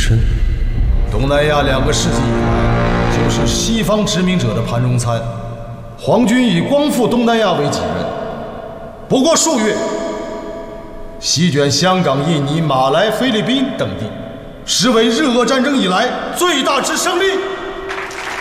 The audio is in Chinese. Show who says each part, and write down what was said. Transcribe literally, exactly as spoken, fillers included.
Speaker 1: 身。
Speaker 2: 东南亚两个世纪以来，就是西方殖民者的盘中餐。皇军以光复东南亚为己任，不过数月，席卷香港、印尼、马来、菲律宾等地，实为日俄战争以来最大之胜利。